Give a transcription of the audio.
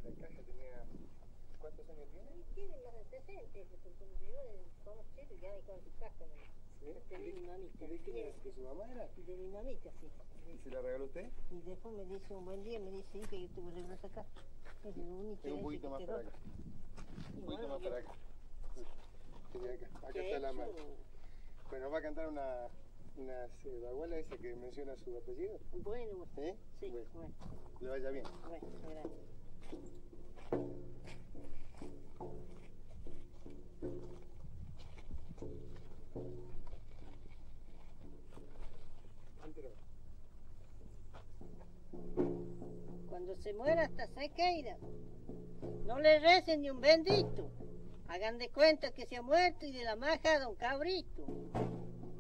La caja tenía... ¿Cuántos años tiene? Tiene más de 60, porque como yo somos chicos ya hay con su caja. ¿Sí? De mi mamita. ¿De quién era? ¿De su mamá era? De mi mamita, sí. ¿Y se la regaló usted? Y después me dice un buen día, me dice, hija, yo te voy a regalar esa caja. Es un poquito más para acá. Un poquito más para acá. Tenía acá. Acá está la mano. Bueno, va a cantar una baguala esa que menciona su apellido. Bueno, ¿Eh? sí, bueno. Le vaya bien. Bueno, gracias. Cuando se muera hasta se queda. No le recen ni un bendito. Hagan de cuenta que se ha muerto y de la maja a don Cabrito.